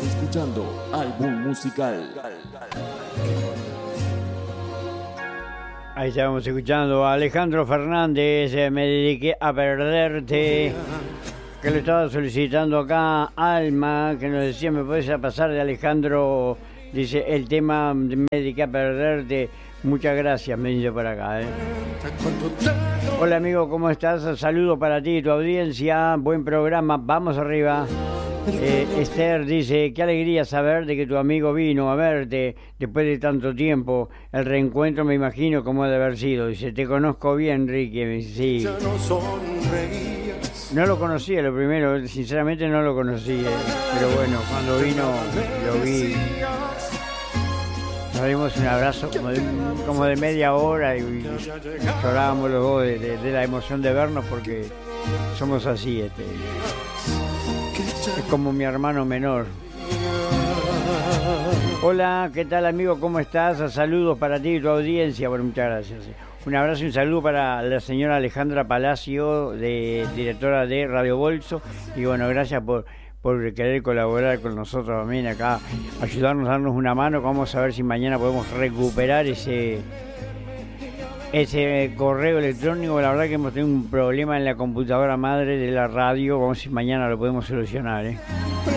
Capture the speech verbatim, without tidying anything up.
escuchando Álbum Musical. Ahí estábamos escuchando a Alejandro Fernández, eh, Me dediqué a perderte, que lo estaba solicitando acá Alma, que nos decía, ¿me puedes pasar de Alejandro? Dice, el tema de Me dediqué a perderte. Muchas gracias, me dice por acá. ¿eh? Hola amigo, ¿cómo estás? Saludo para ti y tu audiencia, buen programa, vamos arriba. Eh, Esther dice, qué alegría saber de que tu amigo vino a verte después de tanto tiempo. El reencuentro me imagino cómo ha de haber sido. Dice, te conozco bien, Ricky. Me dice, sí. No lo conocía, lo primero, sinceramente no lo conocía. Pero bueno, cuando vino lo vi. Nos dimos un abrazo como de, como de media hora y, y llorábamos los dos de, de, de la emoción de vernos porque somos así. Este. Es como mi hermano menor. Hola, ¿qué tal amigo? ¿Cómo estás? Saludos para ti y tu audiencia. Bueno, muchas gracias. Un abrazo y un saludo para la señora Alejandra Palacio, de, directora de Radio Bolso. Y bueno, gracias por, por querer colaborar con nosotros también acá, ayudarnos, darnos una mano. Vamos a ver si mañana podemos recuperar ese... ese correo electrónico. La verdad que hemos tenido un problema en la computadora madre de la radio. Vamos a ver si mañana lo podemos solucionar, ¿eh?